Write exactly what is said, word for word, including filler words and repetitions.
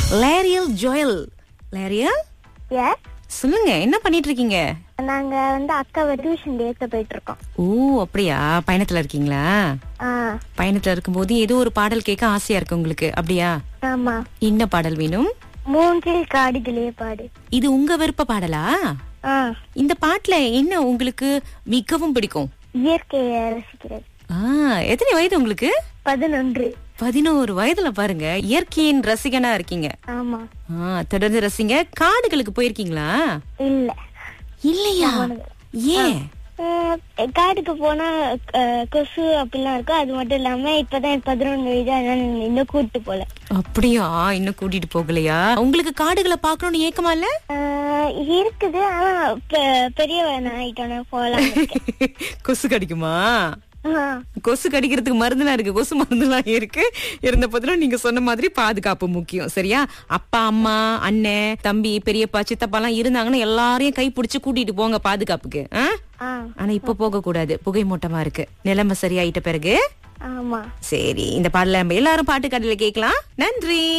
லேரியல் Joel. லேரியல் S, சொல்லுங்க, என்ன பண்ணிட்டு இருக்கீங்க? நாங்க வந்து அக்காவை டியூஷன் ஏத்த போயிட்டு இருக்கோம். ஓ அப்படியா, பயணத்துல இருக்கீங்களா? ஆ, பயணத்துல இருக்கும்போது ஏதோ ஒரு பாடல் கேட்க ஆசையா இருக்கு உங்களுக்கு, அப்படியா? ஆமா. என்ன பாடல் வேணும்? மூங்கில் காடுகளே பாடு. இது உங்க விருப்ப பாடலா? ஆ, இந்த பாட்டுல என்ன உங்களுக்கு மிகவும் பிடிக்கும்? இயற்கையை ரசிக்கிறது. ஆ, எத்தனை வயது உங்களுக்கு? பதினொன்று. பதினோரு வயதுல பாருங்க, இயற்கையின் ரசிகனா இருக்கீங்க. ஆமா. ஆ, தொடர்ந்து ரசிங்க. காடுகளுக்கு போயிருக்கீங்களா? இல்ல, இல்லையா? ஏன்? அஹ், காட்டுக்கு போனா அஹ், கொசு அப்படிலாம் இருக்கும். அது மட்டும் இல்லாம இப்பதான் பதினொன்று வயது, அதனால இன்னும் கூட்டு போல. அப்படியா, இன்னும் கூட்டிட்டு போகலையா? உங்களுக்கு காடுகளை பாக்கணும்னு ஏக்கமா இல்ல? அஹ், இருக்குது. ஆனா பெ- பெரியவன் ஆயிட்டோன்னு போலாம். கொசு கடிக்குமா? ஆ, கொசு கடிக்கிறதுக்கு மருந்துலாம் இருக்கு, கொசு மருந்துலாம் இருக்கு. இருந்த போதிலும் நீங்க சொன்ன மாதிரி பாதுகாப்பு முக்கியம், சரியா? அப்பா, அம்மா, அண்ணன், தம்பி, பெரியப்பா, சித்தப்பா எல்லாம் இருந்தாங்கன்னா எல்லாரையும் கை பிடிச்சு கூட்டிட்டு போங்க பாதுகாப்புக்கு. ஆ? ஆ, ஆனா இப்ப போக கூடாது, புகை மூட்டமா இருக்கு. நிலைமை சரியாயிட்ட பிறகு. ஆமா. சரி, இந்த பாடல நம்ம எல்லாரும் பாட்டு கடையில கேட்கலாம். நன்றி.